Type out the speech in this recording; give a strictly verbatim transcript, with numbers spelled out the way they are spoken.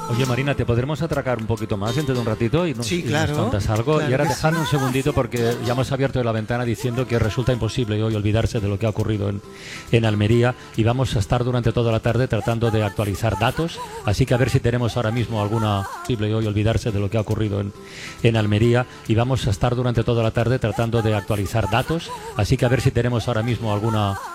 Oye, Marina, ¿te podremos atracar un poquito más dentro de un ratito y nos, Sí, y claro, nos contas algo? claro Y ahora que dejadme sí. un segundito porque ya hemos abierto la ventana diciendo que resulta imposible hoy olvidarse de lo que ha ocurrido en, en Almería y vamos a estar durante toda la tarde tratando de actualizar datos, así que a ver si tenemos ahora mismo alguna... posible hoy olvidarse de lo que ha ocurrido en, en Almería y vamos a estar durante toda la tarde tratando de actualizar datos, así que a ver si tenemos ahora mismo alguna...